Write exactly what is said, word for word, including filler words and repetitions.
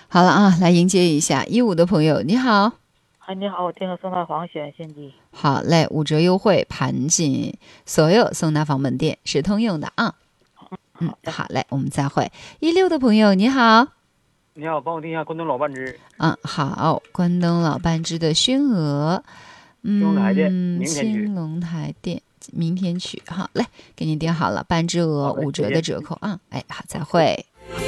好了啊，来迎接一下一五的朋友，你好。 哎，你好，我电话送大房选现机。 好嘞，五折优惠，盘进所有送大房门店是通用的啊。嗯，好嘞，我们再会。一六的朋友，你好。 你好，帮我订一下关东老半只。 嗯，好，关东老半只的熏鹅， 兴隆台店， 嗯， 明天取。 兴隆台店，明天取。好嘞，给您订好了，半只鹅好嘞五折的谢谢折扣啊。哎，好，再会。